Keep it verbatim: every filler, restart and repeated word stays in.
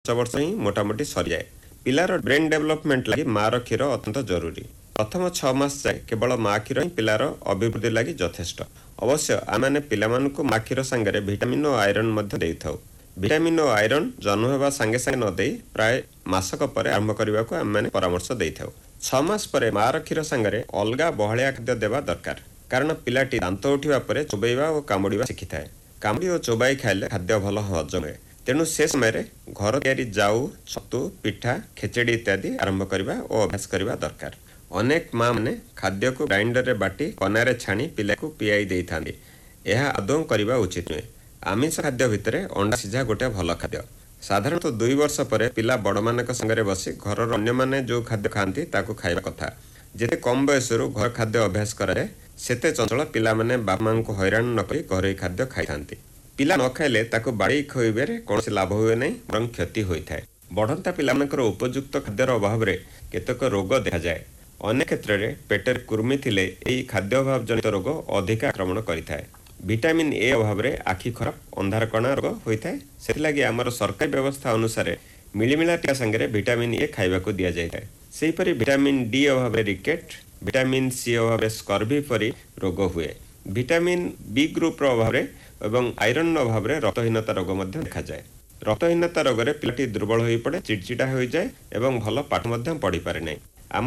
पांच वर्ष ही मोटामोटी सरी जाए। पिलार ब्रेन डेवलपमेंट लगी मार क्षीर अत्यंत जरूरी। प्रथम छह मास जाए केवल माँ क्षीर ही पिलार अभिवृद्धि लगी यथेष्ट। अवश्य आम पिलामानकु माँ क्षीर सांगे विटामिन और आयरन मध्य देइथाउ। विटामिन और आयरन जन्म होगा सांगे सांगे न दे प्राय मासक पर आरंभ करने को आम परामर्श देइथाउ। छह मास पर मार क्षीर सांगे अलगा बहलिया खाद्य देवा दरकार, कारण पिलाटी दांत उठिबा परे चोबैबा और कामुड़िबा शिखिथाए। कामुड़ी और चोबाई खाइले खाद्य भल हजम हुए। तेणु से समय घर तैयारी जाऊ, छतु, पिठा, खेचेड़ी इत्यादि आरंभ करने और अभ्यास करने दरकार। अनेक माँ मैंने खाद्य को ग्राइंडर रे बाटी कनारे छाणी पिला को पियाई दे था। यह आदौ करने उचित नुहे। आमिष खाद्य भितर अंडा सीझा गोटे भल खाद्य। साधारणतः तो दुई वर्ष पर पिला बड़ मान संगे बसी घर अन्य माने जो खाद्य खाती ताकू खाइबा कथा। जिते कम बयस घर खाद्य अभ्यास कराए सेते चंचल पिला माने बाप मां को हैरान न करी घरोई खाद्य खाई थांती। पिला न खाइले ताकू बाड़ी खोइबे कौन लाभ हुए नहीं, बरं क्षति होता है। बढ़ंता पिलामानकर उपयुक्त खाद्यर अभाव में केतक रोग देखा जाए। अनेक क्षेत्र में पेटर कुर्मी थिले एही खाद्य अभाव जनित रोग अधिक आक्रमण करिथाए। विटामिन ए अभाव में आखि खराब, अंधार कणा रोग होता है। से आमर सरकारी व्यवस्था अनुसार मिलमिला टीका संगे विटामिन ए खाइबाकू दि जाए। सेहीपरि विटामिन डी अभाव में रिकेट, विटामिन सी अभाव में स्कर्वी परी रोग हुए। विटामिन बी ग्रुप अभाव एवं आयरन अभाव में रक्तहीनता रोग देखा जाए। रक्तहीनता रोग में पिलाटी दुर्बल हो पड़े, चिड़चिड़ा हो जाए और भल पाठ पढ़ी पारे नहीं।